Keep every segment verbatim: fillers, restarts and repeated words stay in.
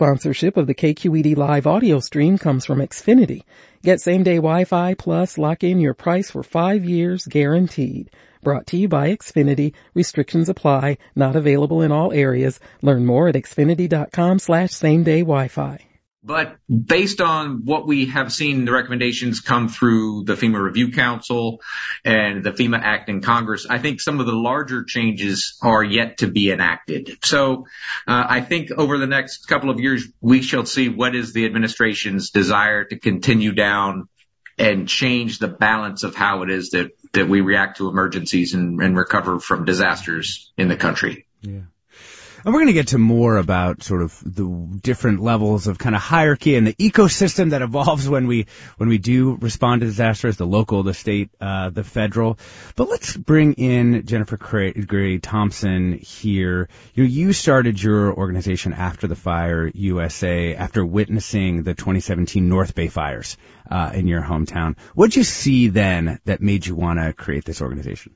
Sponsorship of the K Q E D live audio stream comes from Xfinity. Get same-day Wi-Fi plus lock in your price for five years guaranteed. Brought to you by Xfinity. Restrictions apply. Not available in all areas. Learn more at xfinity.com slash same-day Wi-Fi. But based on what we have seen, the recommendations come through the FEMA Review Council and the FEMA Act in Congress, I think some of the larger changes are yet to be enacted. So uh, I think over the next couple of years, we shall see what is the administration's desire to continue down and change the balance of how it is that, that we react to emergencies and, and recover from disasters in the country. Yeah. And we're going to get to more about sort of the different levels of kind of hierarchy and the ecosystem that evolves when we when we do respond to disasters, the local, the state, uh, the federal. But let's bring in Jennifer Gray Thompson here. You know, you started your organization After the Fire U S A after witnessing the twenty seventeen North Bay fires uh, in your hometown. What did you see then that made you want to create this organization?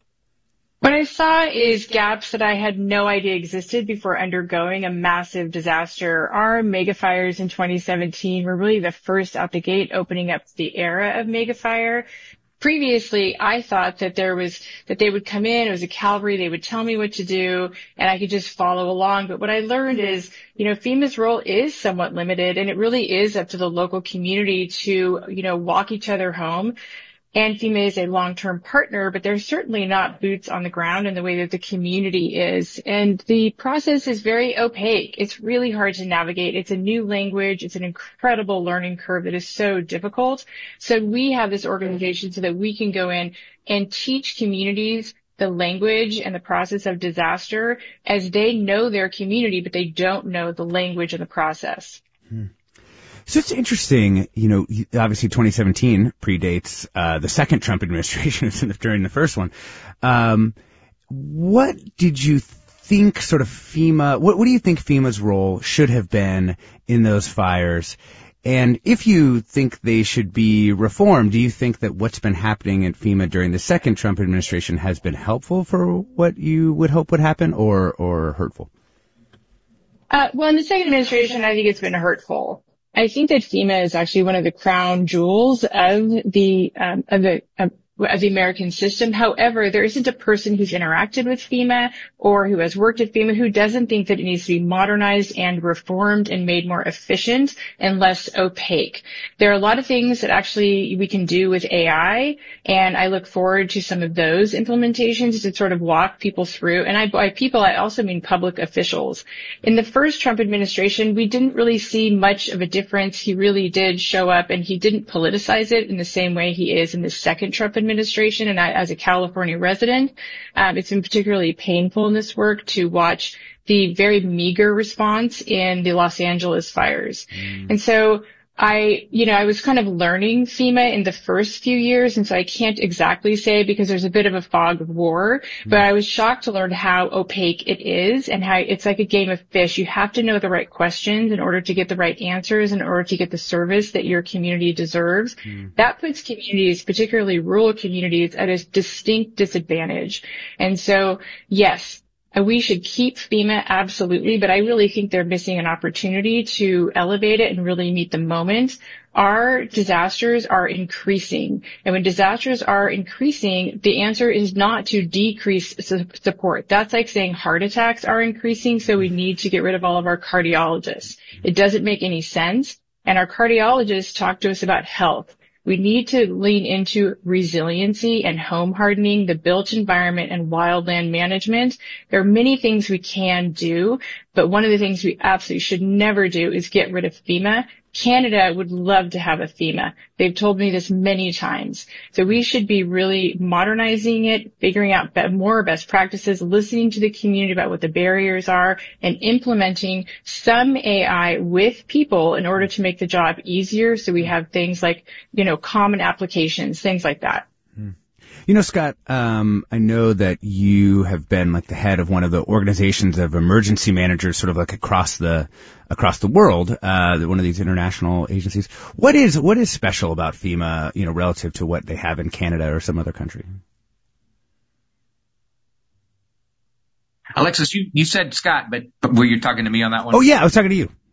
What I saw is gaps that I had no idea existed before undergoing a massive disaster. Our megafires in twenty seventeen were really the first out the gate, opening up the era of megafire. Previously, I thought that there was, that they would come in, it was a cavalry, they would tell me what to do, and I could just follow along. But what I learned is, you know, FEMA's role is somewhat limited, and it really is up to the local community to, you know, walk each other home. And FEMA is a long-term partner, but they're certainly not boots on the ground in the way that the community is. And the process is very opaque. It's really hard to navigate. It's a new language. It's an incredible learning curve that is so difficult. So we have this organization so that we can go in and teach communities the language and the process of disaster as they know their community, but they don't know the language and the process. Hmm. So it's interesting, you know, obviously twenty seventeen predates uh the second Trump administration during the first one. Um what did you think sort of FEMA, what, what do you think FEMA's role should have been in those fires? And if you think they should be reformed, do you think that what's been happening at FEMA during the second Trump administration has been helpful for what you would hope would happen or, or hurtful? Uh, well, in the second administration, I think it's been hurtful. I think that FEMA is actually one of the crown jewels of the um, of the um, of the American system. However, there isn't a person who's interacted with FEMA or who has worked at FEMA who doesn't think that it needs to be modernized and reformed and made more efficient and less opaque. There are a lot of things that actually we can do with A I, and I look forward to some of those implementations to sort of walk people through. And I, by people, I also mean public officials. In the first Trump administration, we didn't really see much of a difference. He really did show up, and he didn't politicize it in the same way he is in the second Trump administration. administration and I, as a California resident, um, it's been particularly painful in this work to watch the very meager response in the Los Angeles fires. Mm. And so I, you know, I was kind of learning FEMA in the first few years, and so I can't exactly say because there's a bit of a fog of war, mm. but I was shocked to learn how opaque it is and how it's like a game of fish. You have to know the right questions in order to get the right answers, in order to get the service that your community deserves. Mm. That puts communities, particularly rural communities, at a distinct disadvantage. And so, yes, we should keep FEMA, absolutely, but I really think they're missing an opportunity to elevate it and really meet the moment. Our disasters are increasing, and when disasters are increasing, the answer is not to decrease su- support. That's like saying heart attacks are increasing, so we need to get rid of all of our cardiologists. It doesn't make any sense, and our cardiologists talk to us about health. We need to lean into resiliency and home hardening, the built environment, and wildland management. There are many things we can do, but one of the things we absolutely should never do is get rid of FEMA. Canada would love to have a FEMA. They've told me this many times. So we should be really modernizing it, figuring out more best practices, listening to the community about what the barriers are, and implementing some A I with people in order to make the job easier. So we have things like, you know, common applications, things like that. You know, Scott, um, I know that you have been like the head of one of the organizations of emergency managers sort of like across the, across the world, uh, one of these international agencies. What is, what is special about FEMA, you know, relative to what they have in Canada or some other country? Alexis, you, you said Scott, but were you talking to me on that one? Oh, yeah, I was talking to you.